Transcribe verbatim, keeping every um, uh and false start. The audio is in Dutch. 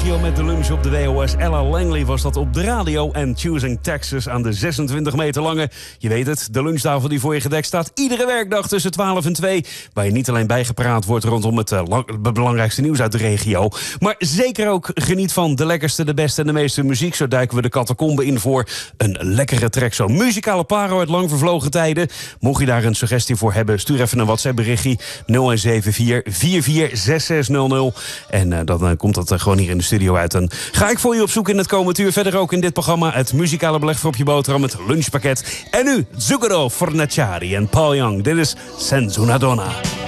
regio met de lunch op de W O S. Ella Langley was dat op de radio. En Choosing Texas aan de zesentwintig meter lange. Je weet het, de lunchtafel die voor je gedekt staat. Iedere werkdag tussen twaalf en twee. Waar je niet alleen bijgepraat wordt rondom het uh, lang, belangrijkste nieuws uit de regio. Maar zeker ook geniet van de lekkerste, de beste en de meeste muziek. Zo duiken we de catacombe in voor een lekkere track. Zo'n muzikale paro uit lang vervlogen tijden. Mocht je daar een suggestie voor hebben, stuur even een WhatsApp berichtje. nul een zeven vier vier vier zes zes nul nul. En uh, dan uh, komt dat uh, gewoon hier in de studio uit. En ga ik voor je op zoek in het komend uur. Verder ook in dit programma het muzikale beleg voor op je boterham, het lunchpakket. En nu Zucchero Fornaciari en Paul Young. Dit is Senza una donna.